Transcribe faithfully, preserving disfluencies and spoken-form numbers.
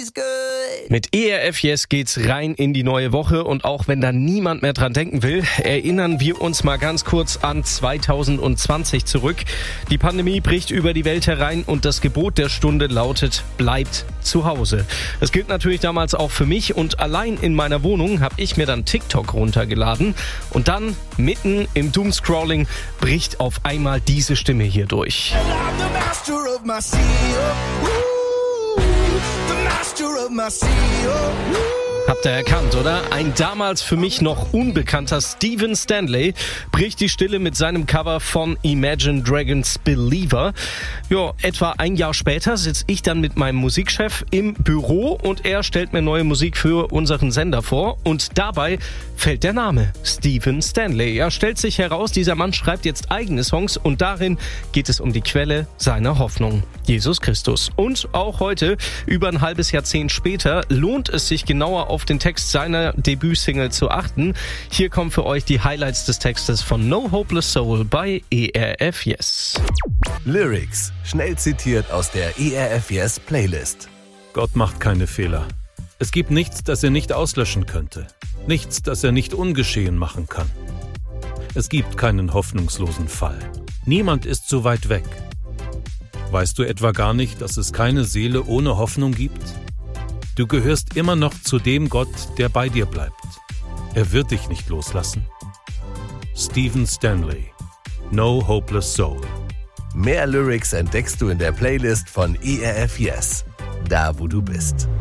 feels good. Mit E R F Yes geht's rein in die neue Woche und auch wenn da niemand mehr dran denken will, erinnern wir uns mal ganz kurz an zwanzig zwanzig zurück. Die Pandemie bricht über die Welt herein und das Gebot der Stunde lautet, bleibt zu Hause. Das gilt natürlich damals auch für mich und allein in meiner Wohnung habe ich mir dann TikTok runtergeladen und dann mitten im Doomscrolling bricht auf einmal diese Stimme hier durch. Habt ihr erkannt, oder? Ein damals für mich noch unbekannter Stephen Stanley bricht die Stille mit seinem Cover von Imagine Dragons Believer. Ja, etwa ein Jahr später sitze ich dann mit meinem Musikchef im Büro und er stellt mir neue Musik für unseren Sender vor und dabei fällt der Name Stephen Stanley. Ja, stellt sich heraus, dieser Mann schreibt jetzt eigene Songs und darin geht es um die Quelle seiner Hoffnung, Jesus Christus. Und auch heute, über ein halbes Jahrzehnt später, lohnt es sich genauer auf den Text seiner Debütsingle zu achten. Hier kommen für euch die Highlights des Textes von No Hopeless Soul bei E R F Yes. Lyrics, schnell zitiert aus der E R F Yes Playlist. Gott macht keine Fehler. Es gibt nichts, das er nicht auslöschen könnte. Nichts, das er nicht ungeschehen machen kann. Es gibt keinen hoffnungslosen Fall. Niemand ist so weit weg. Weißt du etwa gar nicht, dass es keine Seele ohne Hoffnung gibt? Du gehörst immer noch zu dem Gott, der bei dir bleibt. Er wird dich nicht loslassen. Stephen Stanley, No Hopeless Soul. Mehr Lyrics entdeckst du in der Playlist von E R F Yes, da wo du bist.